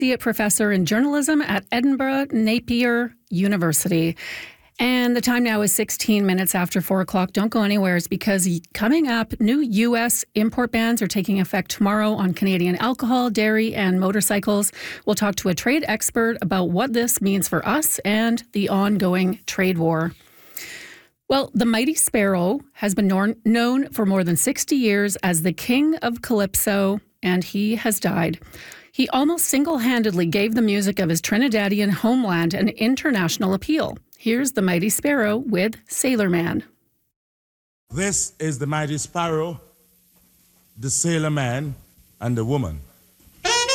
Associate Professor in Journalism at Edinburgh Napier University. And the time now is 16 minutes after 4 o'clock. Don't go anywhere. It's because coming up, new U.S. import bans are taking effect tomorrow on Canadian alcohol, dairy, and motorcycles. We'll talk to a trade expert about what this means for us and the ongoing trade war. Well, the Mighty Sparrow has been known for more than 60 years as the King of Calypso, and he has died. He almost single-handedly gave the music of his Trinidadian homeland an international appeal. Here's the Mighty Sparrow with Sailor Man. This is the Mighty Sparrow, the Sailor Man, and the Woman.